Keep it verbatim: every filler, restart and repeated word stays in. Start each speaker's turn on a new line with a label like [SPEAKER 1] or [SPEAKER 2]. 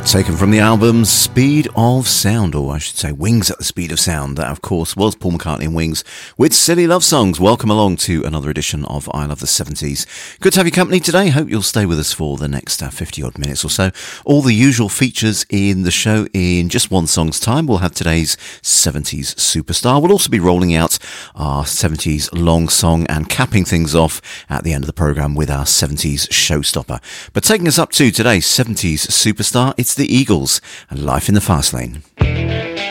[SPEAKER 1] Taken from the album Speed of Sound, or I should say Wings at the Speed of Sound. That, of course, was Paul McCartney and Wings with Silly Love Songs. Welcome along to another edition of I Love the seventies. Good to have your company today. Hope you'll stay with us for the next uh, fifty-odd minutes or so. All the usual features in the show in just one song's time. We'll have today's seventies superstar. We'll also be rolling out our seventies long song and capping things off at the end of the programme with our seventies showstopper. But taking us up to today's seventies superstar, it's the Eagles and Life in the Fast Lane.